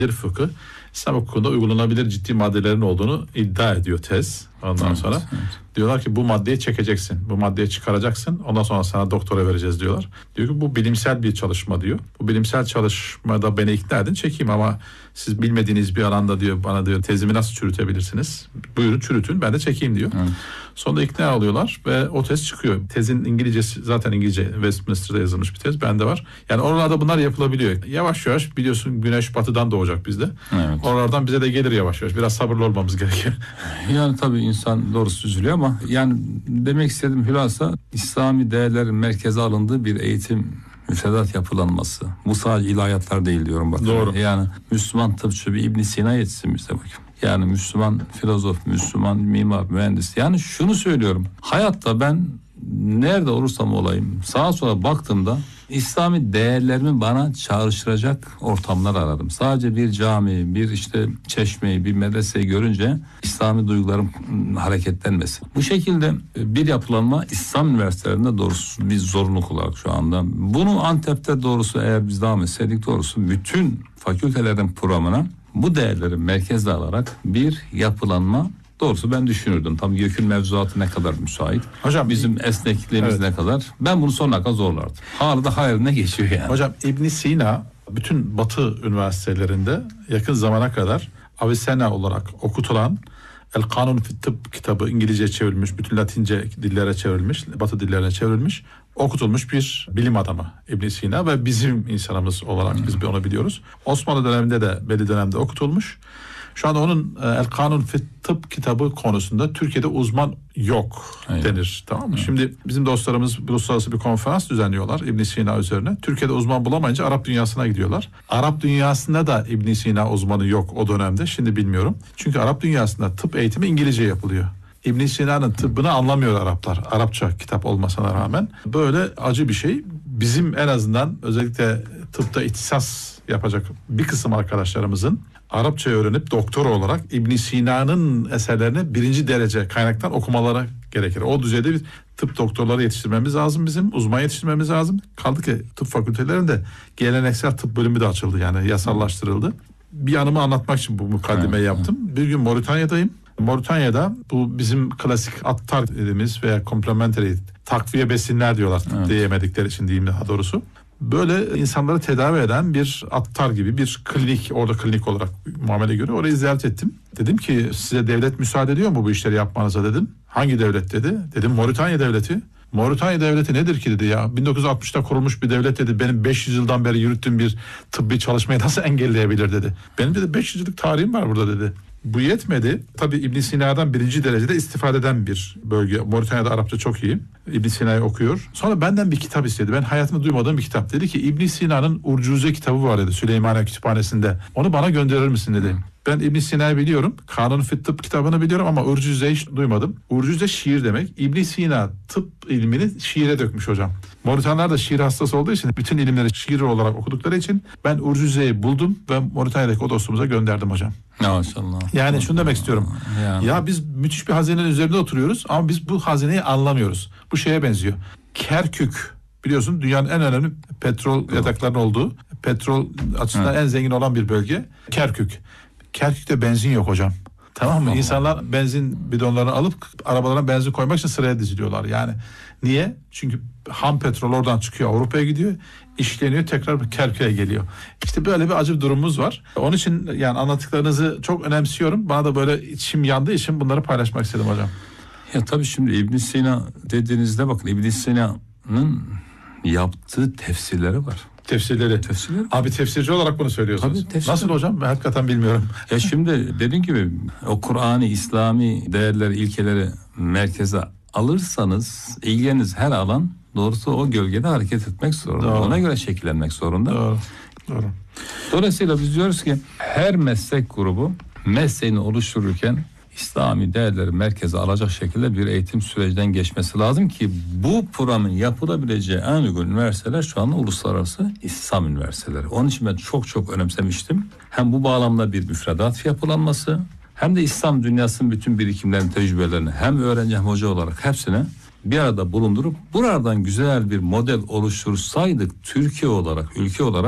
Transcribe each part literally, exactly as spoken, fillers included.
fıkı İslam hukukunda uygulanabilir ciddi maddelerin olduğunu iddia ediyor tez. Ondan evet, sonra evet. diyorlar ki bu maddeyi çekeceksin. Bu maddeyi çıkaracaksın. Ondan sonra sana doktora vereceğiz diyorlar. Diyor ki bu bilimsel bir çalışma diyor. Bu bilimsel çalışmada beni ikna edin çekeyim ama siz bilmediğiniz bir alanda diyor bana diyor tezimi nasıl çürütebilirsiniz? Buyurun çürütün ben de çekeyim diyor. Evet. Sonunda ikna oluyorlar ve o tez çıkıyor. Tezin İngilizcesi zaten İngilizce Westminster'da yazılmış bir tez. Bende var. Yani oralarda bunlar yapılabiliyor. Yavaş yavaş biliyorsun güneş batıdan doğacak bizde. Evet. Oralardan bize de gelir yavaş yavaş. Biraz sabırlı olmamız gerekiyor. Yani tabii insan doğrusu üzülüyor ama yani demek istediğim hülasa İslami değerlerin merkeze alındığı bir eğitim müfredat yapılanması. Bu sadece ilahiyatlar değil diyorum bakın. Doğru. Yani Müslüman tıpçı bir İbn Sina yetişsin bize bakın. Yani Müslüman filozof, Müslüman mimar, mühendis. Yani şunu söylüyorum. Hayatta ben nerede olursam olayım sağa sola baktığımda İslami değerlerimi bana çağrıştıracak ortamlar ararım. Sadece bir cami, bir işte çeşmeyi, bir medreseyi görünce İslami duygularım hareketlenmesin. Bu şekilde bir yapılanma İslam üniversitelerinde doğrusu bir zorunluluk olarak şu anda. Bunu Antep'te doğrusu eğer biz devam etseydik doğrusu bütün fakültelerin programına bu değerleri merkezde alarak bir yapılanma doğrusu ben düşünürdüm. Tabii YÖK'ün mevzuatı ne kadar müsait. Hocam bizim esnekliğimiz evet. ne kadar. Ben bunu sonuna kadar zorlardım. Hala da hayırına geçiyor yani. Hocam İbn Sina bütün Batı üniversitelerinde yakın zamana kadar Avicenna olarak okutulan El Kanun fi Tıbb kitabı İngilizce çevrilmiş, bütün Latince dillere çevrilmiş, Batı dillerine çevrilmiş, okutulmuş bir bilim adamı İbn Sina ve bizim insanımız olarak hmm. biz onu biliyoruz. Osmanlı döneminde de belli dönemde okutulmuş. Şu anda onun El Kanun fi Tıbb kitabı konusunda Türkiye'de uzman yok Aynen. denir. Tamam mı? Hı. Şimdi bizim dostlarımız uluslararası bir konferans düzenliyorlar İbn Sina üzerine. Türkiye'de uzman bulamayınca Arap dünyasına gidiyorlar. Arap dünyasında da İbn Sina uzmanı yok o dönemde. Şimdi bilmiyorum. Çünkü Arap dünyasında tıp eğitimi İngilizce yapılıyor. İbn Sina'nın tıbbını anlamıyor Araplar. Arapça kitap olmasına rağmen. Böyle acı bir şey. Bizim en azından özellikle tıpta ihtisas yapacak bir kısım arkadaşlarımızın Arapça öğrenip doktor olarak İbn Sina'nın eserlerini birinci derece kaynaktan okumaları gerekir. O düzeyde bir tıp doktorları yetiştirmemiz lazım bizim. Uzman yetiştirmemiz lazım. Kaldı ki tıp fakültelerinde geleneksel tıp bölümü de açıldı. Yani yasallaştırıldı. Bir anımı anlatmak için bu mukaddimeyi yaptım. Bir gün Moritanya'dayım. Moritanya'da bu bizim klasik attar dediğimiz veya complementary takviye besinler diyorlar. Evet. Diyemedikleri için diyeyim daha doğrusu. Böyle insanları tedavi eden bir attar gibi bir klinik, orada klinik olarak muamele görüyor. Orayı ziyaret ettim. Dedim ki size devlet müsaade ediyor mu bu işleri yapmanıza dedim. Hangi devlet dedi. Dedim Moritanya devleti. Moritanya devleti nedir ki dedi ya. bin dokuz yüz altmışta kurulmuş bir devlet dedi. Benim beş yüz yıldan beri yürüttüğüm bir tıbbi çalışmayı nasıl engelleyebilir dedi. Benim dedi beş yüz yıllık tarihim var burada dedi. Bu yetmedi. Tabii İbn Sina'dan birinci derecede istifade eden bir bölge. Moritanya'da Arapça çok iyi. İbn Sina'yı okuyor. Sonra benden bir kitap istedi. Ben hayatımda duymadığım bir kitap. Dedi ki İbn Sina'nın Urcuze kitabı var dedi Süleymaniye Kütüphanesi'nde. Onu bana gönderir misin dedi. Ben İbn Sina'yı biliyorum. Kanun fi Tıbb kitabını biliyorum ama Urcuze'yi hiç duymadım. Urcuze şiir demek. İbn Sina tıp ilmini şiire dökmüş hocam. Moritanya'lar da şiir hastası olduğu için bütün ilimleri şiir olarak okudukları için ben Urcuze'yi buldum ve Moritanya'daki o dostumuza gönderdim hocam. Maşallah. Yani şunu demek istiyorum. Yani. Ya biz müthiş bir hazinenin üzerinde oturuyoruz ama biz bu hazineyi anlamıyoruz. Bu şeye benziyor. Kerkük biliyorsun dünyanın en önemli petrol Doğru. yataklarının olduğu, petrol açısından evet. en zengin olan bir bölge. Kerkük. Kerkük'te benzin yok hocam. Tamam mı? Allah. İnsanlar benzin bidonlarını alıp arabalarına benzin koymak için sıraya diziliyorlar. Yani niye? Çünkü ham petrol oradan çıkıyor Avrupa'ya gidiyor. İşleniyor tekrar Kerkük'e geliyor. İşte böyle bir acı bir durumumuz var. Onun için yani anlattıklarınızı çok önemsiyorum. Bana da böyle içim yandığı için bunları paylaşmak istedim hocam. Ya tabii şimdi İbn Sina dediğinizde bakın İbn Sina'nın yaptığı tefsirleri var. Tefsirleri. Tefsirleri. Abi tefsirci olarak bunu söylüyorsunuz. Tabii, nasıl hocam? Ben hakikaten bilmiyorum. Ya şimdi dediğim gibi o Kur'an'ı, İslami değerleri, ilkeleri merkeze alırsanız ilginiz her alan doğrusu o gölgede hareket etmek zorunda. Doğru. Ona göre şekillenmek zorunda. Doğru. Doğru. Dolayısıyla biz diyoruz ki her meslek grubu mesleğini oluştururken İslami değerleri merkeze alacak şekilde bir eğitim sürecinden geçmesi lazım ki bu programın yapılabileceği en uygun üniversiteler şu anda uluslararası İslam üniversiteleri. Onun için ben çok çok önemsemiştim. Hem bu bağlamda bir müfredat yapılanması hem de İslam dünyasının bütün birikimlerini, tecrübelerini hem öğrenci hem hoca olarak hepsine bir arada bulundurup buradan güzel bir model oluştursaydık Türkiye olarak, ülke olarak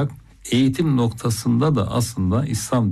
eğitim noktasında da aslında İslam